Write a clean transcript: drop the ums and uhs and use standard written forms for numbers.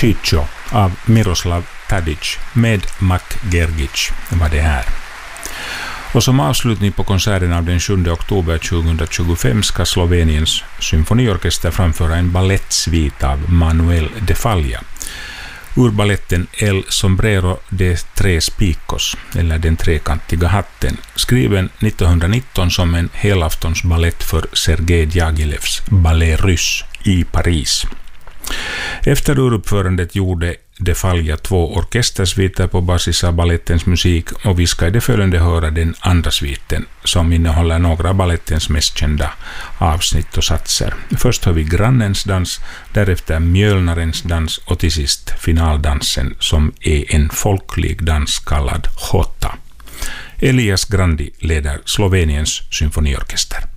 Chicho av Miroslav Tadic med Mac Gergic var det här. Och som avslutning på konserten av den 7 oktober 2025 ska Sloveniens symfoniorkester framföra en ballettsvit av Manuel de Falla ur balletten El Sombrero de Tres Picos, eller Den trekantiga hatten, skriven 1919 som en helaftonsballett för Sergej Djagilevs Ballet Russe i Paris. Efter uruppförandet gjorde de Falla 2 orkestersviter på basis av ballettens musik, och vi ska i det följande höra den andra sviten som innehåller några av ballettens mest kända avsnitt och satser. Först hör vi Grannens dans, därefter Mjölnarens dans och till sist finaldansen som är en folklig dans kallad Hota. Elias Grandi leder Sloveniens symfoniorkester.